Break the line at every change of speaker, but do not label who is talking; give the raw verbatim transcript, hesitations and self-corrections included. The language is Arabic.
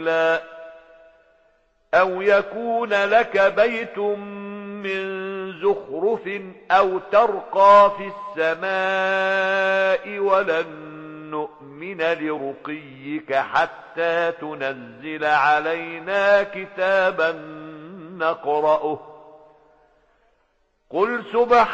أو يكون لك بيت من زخرف أو ترقى في السماء ولن نؤمن لرقيك حتى تنزل علينا كتابا نقرأه قل سبحان